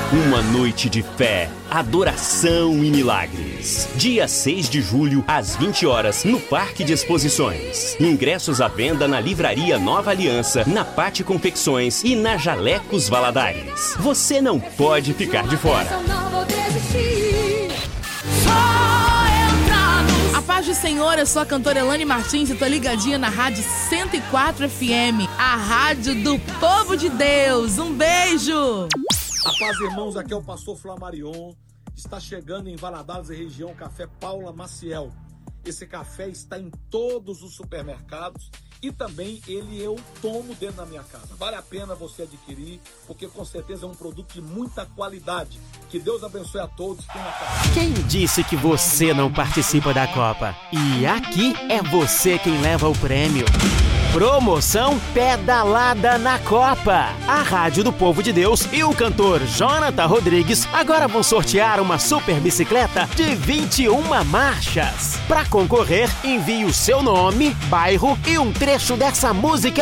Uma noite de fé, adoração e milagres. Dia 6 de julho, às 20 horas, no Parque de Exposições. Ingressos à venda na Livraria Nova Aliança, na Pátio Confecções e na Jalecos Valadares. Você não pode ficar de fora. A paz do Senhor, eu sou a cantora Elane Martins e tô ligadinha na Rádio 104 FM, a rádio do povo de Deus. Um beijo! A paz, irmãos, aqui é o pastor Flamarion. Está chegando em Valadares e região Café Paula Maciel. Esse café está em todos os supermercados e também eu tomo dentro da minha casa. Vale a pena você adquirir, porque com certeza é um produto de muita qualidade. Que Deus abençoe a todos. Quem disse que você não participa da Copa? E aqui é você quem leva o prêmio. Promoção Pedalada na Copa. A Rádio do Povo de Deus e o cantor Jonathan Rodrigues agora vão sortear uma super bicicleta de 21 marchas. Para concorrer, envie o seu nome, bairro e um trecho dessa música